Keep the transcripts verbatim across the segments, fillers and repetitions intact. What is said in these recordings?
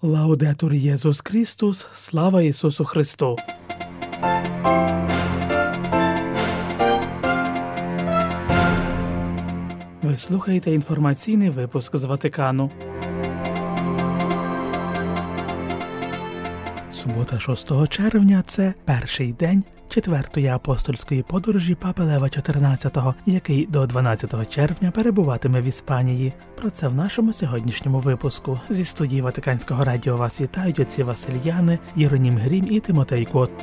Лаудетур Єсус Христос, слава Ісусу Христу! Ви слухаєте інформаційний випуск з Ватикану. Субота, шостого червня – це перший день четвертої апостольської подорожі Папи Лева чотирнадцятого, який до дванадцятого червня перебуватиме в Іспанії. Про це в нашому сьогоднішньому випуску. Зі студії Ватиканського радіо вас вітають отці Василь Яни, Єронім Грім і Тимотей Кот.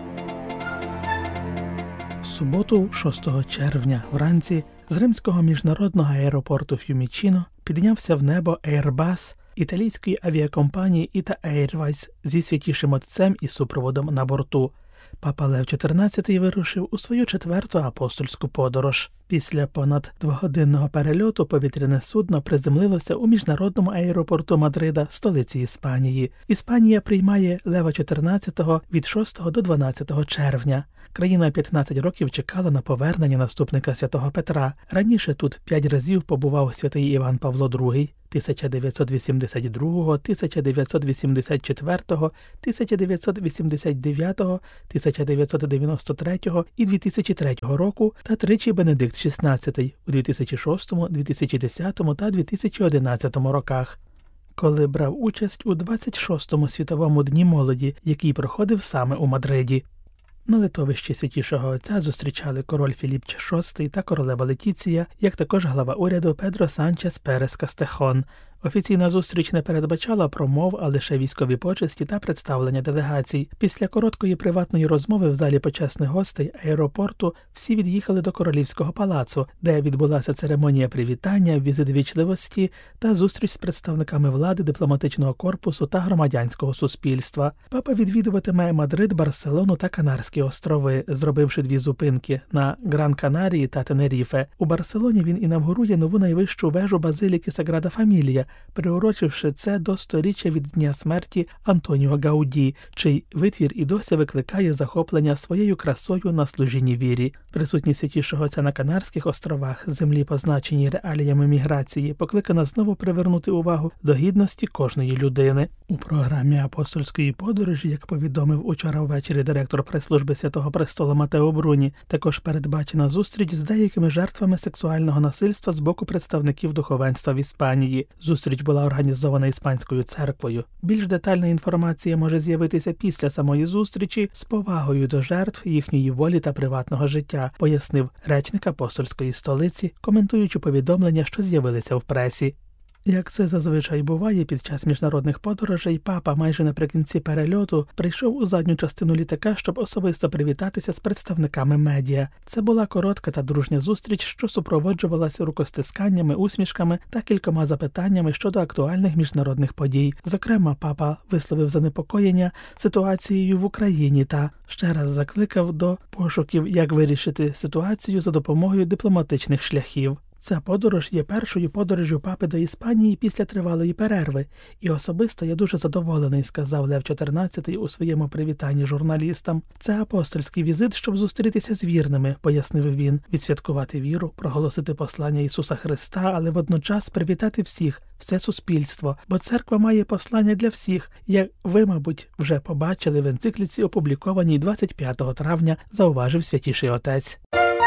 В суботу, шостого червня, вранці, з римського міжнародного аеропорту Ф'юмічіно піднявся в небо Airbus італійської авіакомпанії Іта Airways зі святішим отцем і супроводом на борту. Папа Лев чотирнадцятий вирушив у свою четверту апостольську подорож. Після понад двогодинного перельоту повітряне судно приземлилося у міжнародному аеропорту Мадрида, столиці Іспанії. Іспанія приймає Лева чотирнадцятого від шостого до дванадцятого червня. Країна п'ятнадцять років чекала на повернення наступника святого Петра. Раніше тут п'ять разів побував святий Іван Павло другий тисяча дев'ятсот вісімдесят другого, тисяча дев'ятсот вісімдесят четвертого, тисяча дев'ятсот вісімдесят дев'ятого, тисяча дев'ятсот дев'яносто третього і дві тисячі третього року та тричі Бенедикт шістнадцятий у дві тисячі шостому, дві тисячі десятому та дві тисячі одинадцятому роках. Коли брав участь у двадцять шостому світовому дні молоді, який проходив саме у Мадриді. На литовищі святішого отця зустрічали король Філіп шостий та королева Летіція, як також глава уряду Педро Санчес Перес Кастехон. Офіційна зустріч не передбачала промов, а лише військові почесті та представлення делегацій. Після короткої приватної розмови в залі почесних гостей аеропорту всі від'їхали до Королівського палацу, де відбулася церемонія привітання, візит вічливості та зустріч з представниками влади, дипломатичного корпусу та громадянського суспільства. Папа відвідуватиме Мадрид, Барселону та Канарські острови, зробивши дві зупинки на Гран-Канарії та Тенеріфе. У Барселоні він інавгурує нову найвищу вежу базиліки Саграда Фамілія, приурочивши це до сторіччя від дня смерті Антоніо Гауді, чий витвір і досі викликає захоплення своєю красою на служінні вірі. Присутність святішого отця на Канарських островах, землі позначені реаліями міграції, покликана знову привернути увагу до гідності кожної людини. У програмі апостольської подорожі, як повідомив учора ввечері директор прес-служби Святого Престола Матео Бруні, також передбачена зустріч з деякими жертвами сексуального насильства з боку представників духовенства в Іспанії. Зустріч була організована Іспанською церквою. Більш детальна інформація може з'явитися після самої зустрічі з повагою до жертв, їхньої волі та приватного життя, пояснив речник апостольської столиці, коментуючи повідомлення, що з'явилися в пресі. Як це зазвичай буває під час міжнародних подорожей, папа майже наприкінці перельоту прийшов у задню частину літака, щоб особисто привітатися з представниками медіа. Це була коротка та дружня зустріч, що супроводжувалася рукостисканнями, усмішками та кількома запитаннями щодо актуальних міжнародних подій. Зокрема, папа висловив занепокоєння ситуацією в Україні та ще раз закликав до пошуків, як вирішити ситуацію за допомогою дипломатичних шляхів. Ця подорож є першою подорожжю папи до Іспанії після тривалої перерви. І особисто я дуже задоволений, сказав Лев чотирнадцятий у своєму привітанні журналістам. Це апостольський візит, щоб зустрітися з вірними, пояснив він, відсвяткувати віру, проголосити послання Ісуса Христа, але водночас привітати всіх, все суспільство, бо церква має послання для всіх, як ви, мабуть, вже побачили в енцикліці, опублікованій двадцять п'ятого травня, зауважив святіший отець.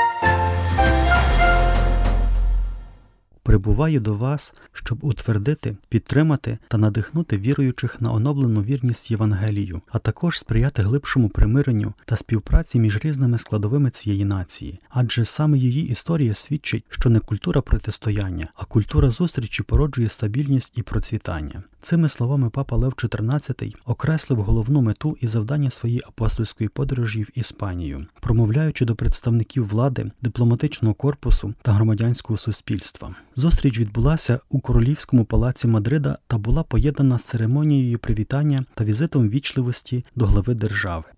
Прибуваю до вас, щоб утвердити, підтримати та надихнути віруючих на оновлену вірність Євангелію, а також сприяти глибшому примиренню та співпраці між різними складовими цієї нації. Адже саме її історія свідчить, що не культура протистояння, а культура зустрічі породжує стабільність і процвітання. Цими словами папа Лев чотирнадцятий окреслив головну мету і завдання своєї апостольської подорожі в Іспанію, промовляючи до представників влади, дипломатичного корпусу та громадянського суспільства. Зустріч відбулася у Королівському палаці Мадрида та була поєднана з церемонією привітання та візитом вічливості до глави держави.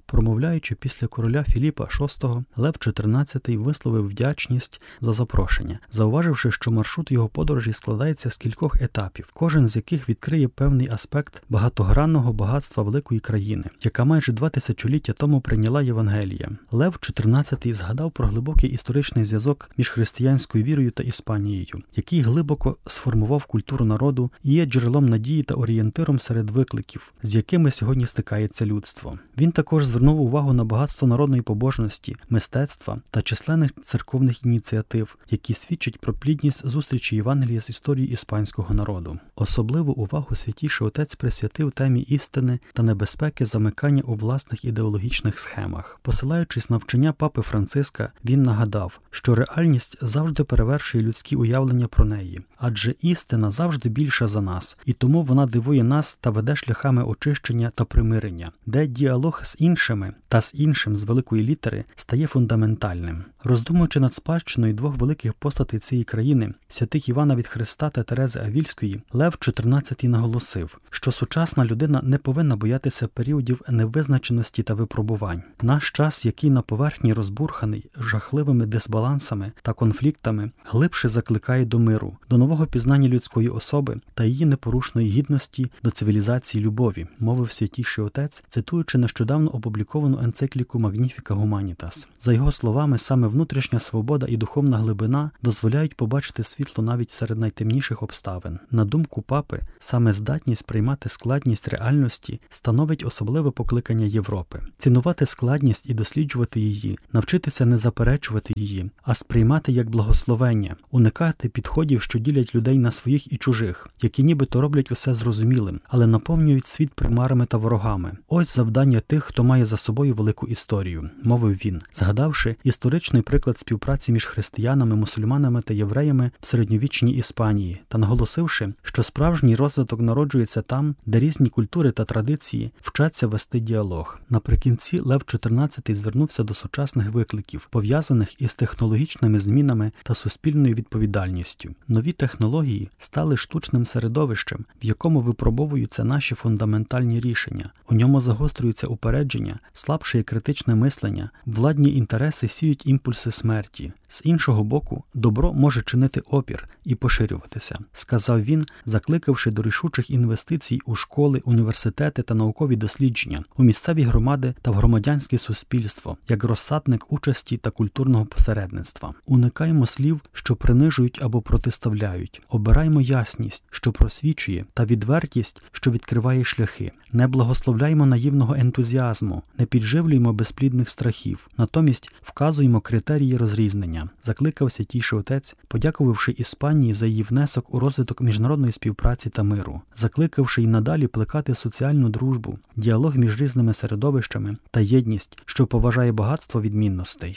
Промовляючи після короля Філіпа шостого, Лев чотирнадцятий висловив вдячність за запрошення, зауваживши, що маршрут його подорожі складається з кількох етапів, кожен з яких відкриє певний аспект багатогранного багатства великої країни, яка майже два тисячоліття тому прийняла Євангелія. Лев чотирнадцятий згадав про глибокий історичний зв'язок між християнською вірою та Іспанією, який глибоко сформував культуру народу і є джерелом надії та орієнтиром серед викликів, з якими сьогодні стикається людство. Він також звернув увагу на багатство народної побожності, мистецтва та численних церковних ініціатив, які свідчать про плідність зустрічі Євангелія з історією іспанського народу. Особливу увагу Святійший Отець присвятив темі істини та небезпеки замикання у власних ідеологічних схемах. Посилаючись на вчення папи Франциска, він нагадав, що реальність завжди перевершує людські уявлення про неї, адже істина завжди більша за нас, і тому вона дивує нас та веде шляхами очищення та примирення, де діалог з іншими та з іншим з великої літери стає фундаментальним. Роздумуючи над спадщиною двох великих постатей цієї країни, святих Івана від Христа та Терези Авільської, Лев чотирнадцятий наголосив, що сучасна людина не повинна боятися періодів невизначеності та випробувань. Наш час, який на поверхні розбурханий жахливими дисбалансами та конфліктами, глибше закликає до миру, до нового пізнання людської особи та її непорушної гідності до цивілізації любові, мовив Святійший Отець, цитуючи нещодавно опубліковану енцикліку Magnificat Humanitas. За його словами, саме внутрішня свобода і духовна глибина дозволяють побачити світло навіть серед найтемніших обставин. На думку папи, саме здатність приймати складність реальності становить особливе покликання Європи. Цінувати складність і досліджувати її, навчитися не заперечувати її, а сприймати як благословення, уникати підходів, що ділять людей на своїх і чужих, які нібито роблять усе зрозумілим, але наповнюють світ примарами та ворогами. Ось завдання тих, хто має за собою велику історію, мовив він, згадавши історичний приклад співпраці між християнами, мусульманами та євреями в середньовічній Іспанії, та наголосивши, що справжній розвиток народжується там, де різні культури та традиції вчаться вести діалог. Наприкінці Лев чотирнадцятий звернувся до сучасних викликів, пов'язаних із технологічними змінами та суспільною відповідальністю. Нові технології стали штучним середовищем, в якому випробовуються наші фундаментальні рішення. У ньому загострюються упередження, слабшає критичне мислення, владні інтереси сіють імпульси смерті. З іншого боку, добро може чинити опір і поширюватися, сказав він, закликавши до рішучих інвестицій у школи, університети та наукові дослідження, у місцеві громади та в громадянське суспільство, як розсадник участі та культурного посередництва. Уникаймо слів, що принижують або протиставляють. Обираймо ясність, що просвічує, та відвертість, що відкриває шляхи. Не благословляймо наївного ентузіазму, не підживлюймо безплідних страхів, натомість вказуємо критерії розрізнення, закликав Святійший Отець, подякувавши Іспанії за її внесок у розвиток міжнародної співпраці та миру, закликавши й надалі плекати соціальну дружбу, діалог між різними середовищами та єдність, що поважає багатство відмінностей.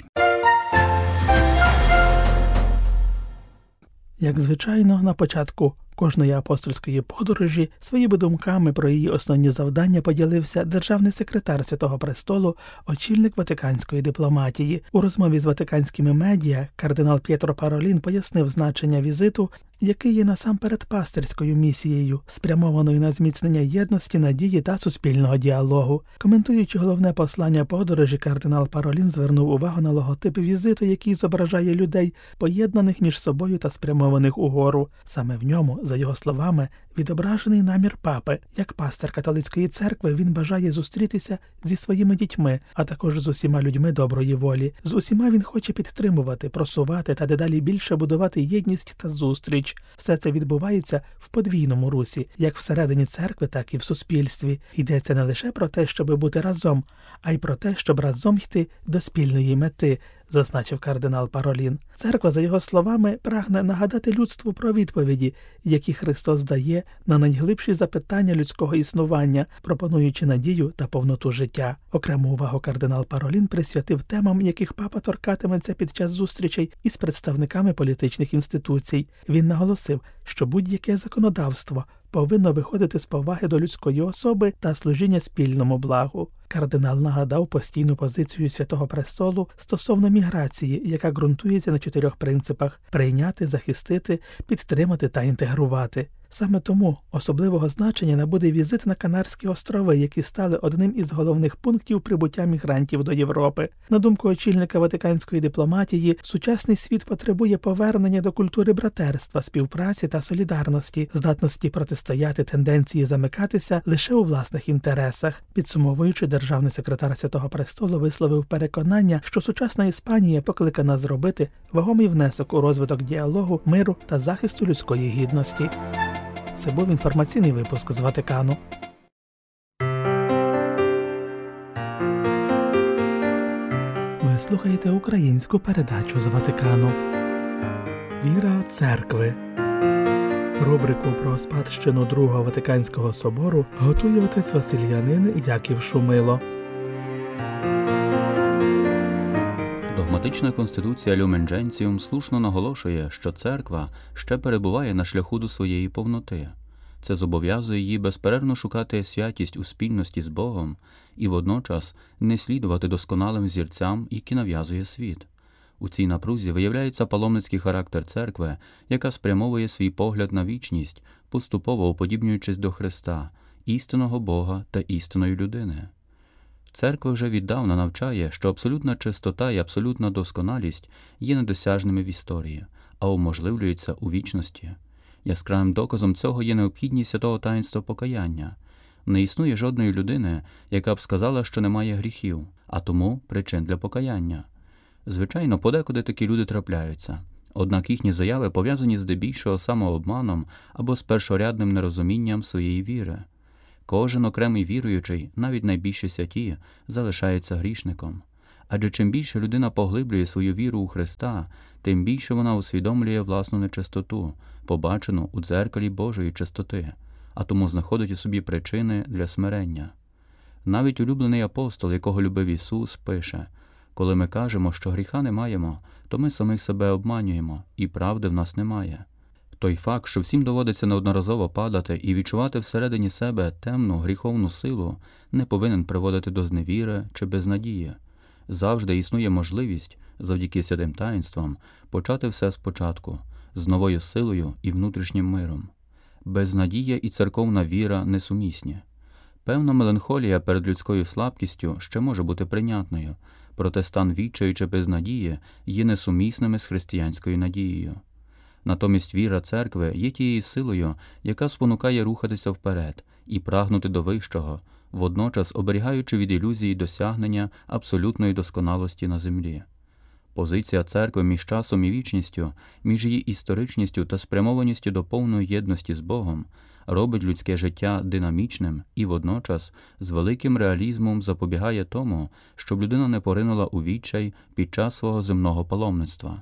Як звичайно, на початку кожної апостольської подорожі своїми думками про її основні завдання поділився державний секретар Святого Престолу, очільник ватиканської дипломатії. У розмові з ватиканськими медіа кардинал П'єтро Паролін пояснив значення візиту, який є насамперед пастирською місією, спрямованою на зміцнення єдності, надії та суспільного діалогу. Коментуючи головне послання подорожі, кардинал Паролін звернув увагу на логотип візиту, який зображає людей, поєднаних між собою та спрямованих угору. Саме в ньому, за його словами, відображений намір папи. Як пастир католицької церкви він бажає зустрітися зі своїми дітьми, а також з усіма людьми доброї волі. З усіма він хоче підтримувати, просувати та дедалі більше будувати єдність та зустріч. Все це відбувається в подвійному русі, як всередині церкви, так і в суспільстві. Йдеться не лише про те, щоб бути разом, а й про те, щоб разом йти до спільної мети, зазначив кардинал Паролін. Церква, за його словами, прагне нагадати людству про відповіді, які Христос дає на найглибші запитання людського існування, пропонуючи надію та повноту життя. Окрему увагу кардинал Паролін присвятив темам, яких папа торкатиметься під час зустрічей із представниками політичних інституцій. Він наголосив, що будь-яке законодавство повинно виходити з поваги до людської особи та служіння спільному благу. Кардинал нагадав постійну позицію Святого Престолу стосовно міграції, яка ґрунтується на чотирьох принципах – прийняти, захистити, підтримати та інтегрувати. Саме тому особливого значення набуде візит на Канарські острови, які стали одним із головних пунктів прибуття мігрантів до Європи. На думку очільника ватиканської дипломатії, сучасний світ потребує повернення до культури братерства, співпраці та солідарності, здатності протистояти тенденції замикатися лише у власних інтересах. Підсумовуючи, державний секретар Святого Престолу висловив переконання, що сучасна Іспанія покликана зробити вагомий внесок у розвиток діалогу, миру та захисту людської гідності. Це був інформаційний випуск з Ватикану. Ви слухаєте українську передачу з Ватикану. Віра церкви. Рубрику про спадщину Другого Ватиканського собору готує отець Василянин Яків Шумило. Догматична конституція Lumen Gentium слушно наголошує, що церква ще перебуває на шляху до своєї повноти. Це зобов'язує її безперервно шукати святість у спільності з Богом і водночас не слідувати досконалим зірцям, які нав'язує світ. У цій напрузі виявляється паломницький характер церкви, яка спрямовує свій погляд на вічність, поступово уподібнюючись до Христа, істинного Бога та істинної людини. Церква вже віддавна навчає, що абсолютна чистота і абсолютна досконалість є недосяжними в історії, а уможливлюються у вічності. Яскравим доказом цього є необхідність святого таїнства покаяння. Не існує жодної людини, яка б сказала, що немає гріхів, а тому причин для покаяння. Звичайно, подекуди такі люди трапляються, однак їхні заяви пов'язані здебільшого самообманом або з першорядним нерозумінням своєї віри. Кожен окремий віруючий, навіть найбільші святі, залишається грішником. Адже чим більше людина поглиблює свою віру у Христа, тим більше вона усвідомлює власну нечистоту, побачену у дзеркалі Божої чистоти, а тому знаходить у собі причини для смирення. Навіть улюблений апостол, якого любив Ісус, пише: «Коли ми кажемо, що гріха не маємо, то ми самих себе обманюємо, і правди в нас немає». Той факт, що всім доводиться неодноразово падати і відчувати всередині себе темну, гріховну силу, не повинен приводити до зневіри чи безнадії. Завжди існує можливість, завдяки святим таїнствам, почати все спочатку, з новою силою і внутрішнім миром. Безнадія і церковна віра несумісні. Певна меланхолія перед людською слабкістю ще може бути прийнятною, проте стан відчаю чи безнадії є несумісними з християнською надією. Натомість віра церкви є тією силою, яка спонукає рухатися вперед і прагнути до вищого, водночас оберігаючи від ілюзії досягнення абсолютної досконалості на землі. Позиція церкви між часом і вічністю, між її історичністю та спрямованістю до повної єдності з Богом робить людське життя динамічним і водночас з великим реалізмом запобігає тому, щоб людина не поринула у відчай під час свого земного паломництва.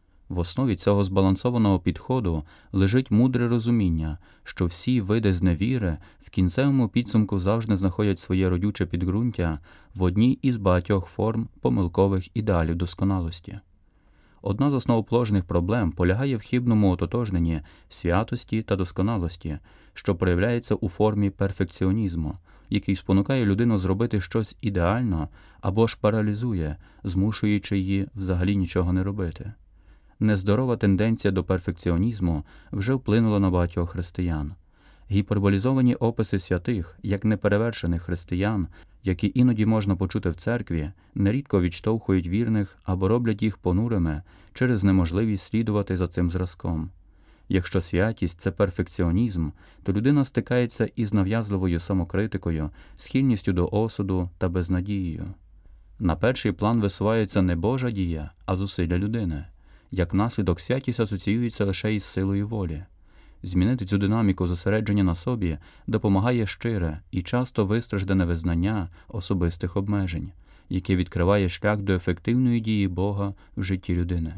В основі цього збалансованого підходу лежить мудре розуміння, що всі види зневіри в кінцевому підсумку завжди знаходять своє родюче підґрунтя в одній із багатьох форм помилкових ідеалів досконалості. Одна з основоположних проблем полягає в хибному ототожненні святості та досконалості, що проявляється у формі перфекціонізму, який спонукає людину зробити щось ідеально або ж паралізує, змушуючи її взагалі нічого не робити. Нездорова тенденція до перфекціонізму вже вплинула на багатьох християн. Гіперболізовані описи святих, як неперевершених християн, які іноді можна почути в церкві, нерідко відштовхують вірних або роблять їх понурими через неможливість слідувати за цим зразком. Якщо святість – це перфекціонізм, то людина стикається із нав'язливою самокритикою, схильністю до осуду та безнадією. На перший план висувається не Божа дія, а зусилля людини. Як наслідок, святість асоціюється лише із силою волі. Змінити цю динаміку зосередження на собі допомагає щире і часто вистраждане визнання особистих обмежень, яке відкриває шлях до ефективної дії Бога в житті людини.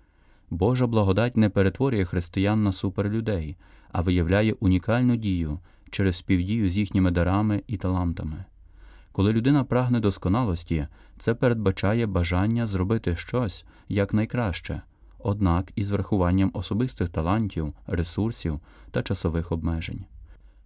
Божа благодать не перетворює християн на суперлюдей, а виявляє унікальну дію через співдію з їхніми дарами і талантами. Коли людина прагне досконалості, це передбачає бажання зробити щось якнайкраще, однак із врахуванням особистих талантів, ресурсів та часових обмежень.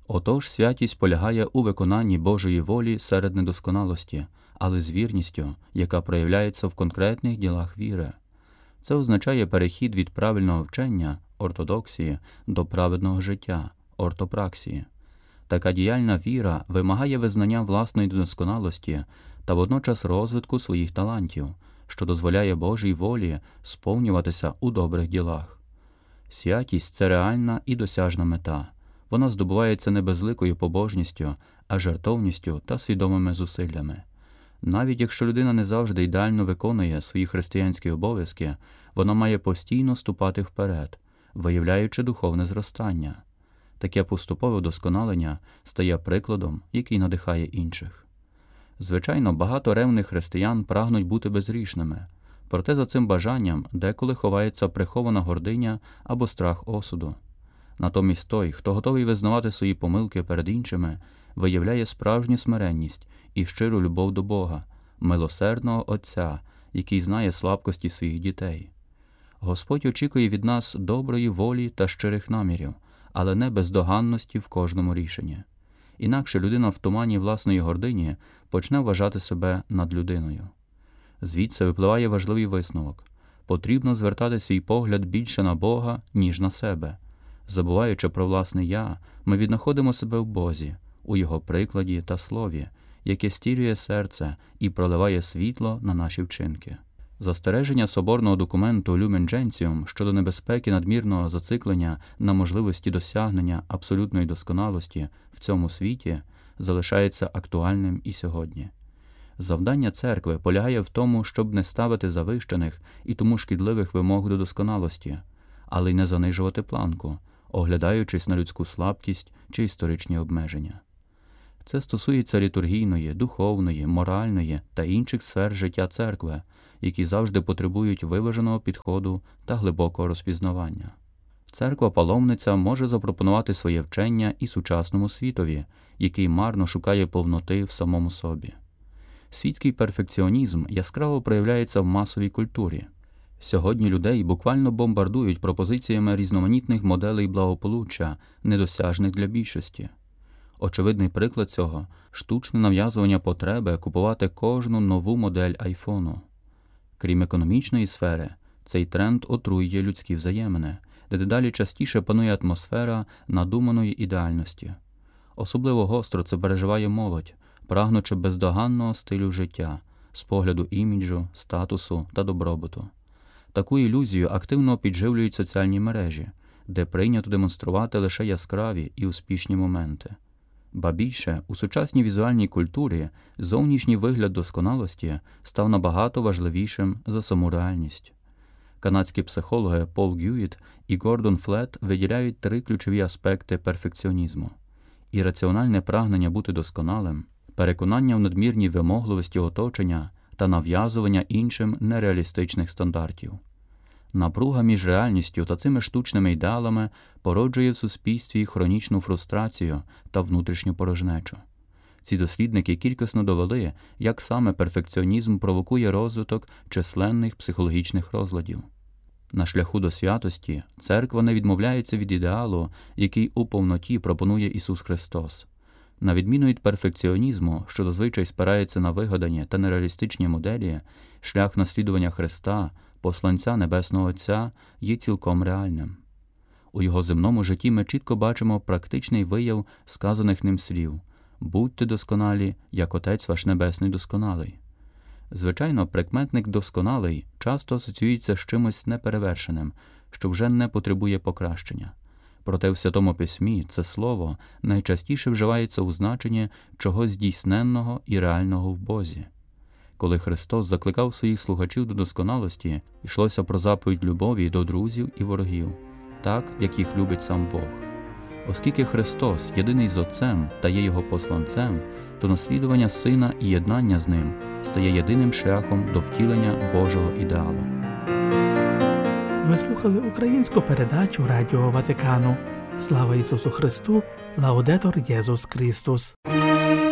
Отож, святість полягає у виконанні Божої волі серед недосконалості, але з вірністю, яка проявляється в конкретних ділах віри. Це означає перехід від правильного вчення, ортодоксії, до праведного життя, ортопраксії. Така діяльна віра вимагає визнання власної недосконалості та водночас розвитку своїх талантів, що дозволяє Божій волі сповнюватися у добрих ділах. Святість – це реальна і досяжна мета. Вона здобувається не безликою побожністю, а жертовністю та свідомими зусиллями. Навіть якщо людина не завжди ідеально виконує свої християнські обов'язки, вона має постійно ступати вперед, виявляючи духовне зростання. Таке поступове вдосконалення стає прикладом, який надихає інших. Звичайно, багато ревних християн прагнуть бути безгрішними, проте за цим бажанням деколи ховається прихована гординя або страх осуду. Натомість той, хто готовий визнавати свої помилки перед іншими, виявляє справжню смиренність і щиру любов до Бога, милосердного Отця, який знає слабкості своїх дітей. Господь очікує від нас доброї волі та щирих намірів, але не бездоганності в кожному рішенні. Інакше людина в тумані власної гордині почне вважати себе надлюдиною. Звідси випливає важливий висновок. Потрібно звертати свій погляд більше на Бога, ніж на себе. Забуваючи про власне «я», ми віднаходимо себе в Бозі, у Його прикладі та слові, яке стілює серце і проливає світло на наші вчинки. Застереження соборного документу Lumen Gentium щодо небезпеки надмірного зациклення на можливості досягнення абсолютної досконалості в цьому світі залишається актуальним і сьогодні. Завдання церкви полягає в тому, щоб не ставити завищених і тому шкідливих вимог до досконалості, але й не занижувати планку, оглядаючись на людську слабкість чи історичні обмеження. Це стосується літургійної, духовної, моральної та інших сфер життя церкви, які завжди потребують виваженого підходу та глибокого розпізнавання. Церква-паломниця може запропонувати своє вчення і сучасному світові, який марно шукає повноти в самому собі. Світський перфекціонізм яскраво проявляється в масовій культурі. Сьогодні людей буквально бомбардують пропозиціями різноманітних моделей благополуччя, недосяжних для більшості. Очевидний приклад цього – штучне нав'язування потреби купувати кожну нову модель айфону. Крім економічної сфери, цей тренд отруює людські взаємини, де дедалі частіше панує атмосфера надуманої ідеальності. Особливо гостро це переживає молодь, прагнучи бездоганного стилю життя, з погляду іміджу, статусу та добробуту. Таку ілюзію активно підживлюють соціальні мережі, де прийнято демонструвати лише яскраві і успішні моменти. Ба більше, у сучасній візуальній культурі зовнішній вигляд досконалості став набагато важливішим за саму реальність. Канадські психологи Пол Гюїт і Гордон Флет виділяють три ключові аспекти перфекціонізму – ірраціональне прагнення бути досконалим, переконання в надмірній вимогливості оточення та нав'язування іншим нереалістичних стандартів. Напруга між реальністю та цими штучними ідеалами породжує в суспільстві хронічну фрустрацію та внутрішню порожнечу. Ці дослідники кількісно довели, як саме перфекціонізм провокує розвиток численних психологічних розладів. На шляху до святості церква не відмовляється від ідеалу, який у повноті пропонує Ісус Христос. На відміну від перфекціонізму, що зазвичай спирається на вигадані та нереалістичні моделі, шлях наслідування Христа, посланця Небесного Отця, є цілком реальним. У його земному житті ми чітко бачимо практичний вияв сказаних ним слів «Будьте досконалі, як Отець ваш Небесний досконалий». Звичайно, прикметник «досконалий» часто асоціюється з чимось неперевершеним, що вже не потребує покращення. Проте в Святому Письмі це слово найчастіше вживається у значенні чогось здійсненного і реального в Бозі. Коли Христос закликав своїх слухачів до досконалості, йшлося про заповідь любові до друзів і ворогів, так, як їх любить сам Бог. Оскільки Христос єдиний з Отцем та є Його посланцем, то наслідування Сина і єднання з Ним стає єдиним шляхом до втілення Божого ідеалу. Ви слухали українську передачу Радіо Ватикану. Слава Ісусу Христу! Лаудетор Єсус Христос!